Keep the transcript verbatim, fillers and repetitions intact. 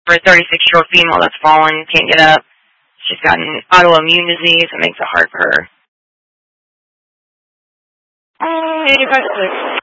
for a thirty-six-year-old female that's fallen, can't get up. She's got an autoimmune disease that makes it hard for her. eighty-five six.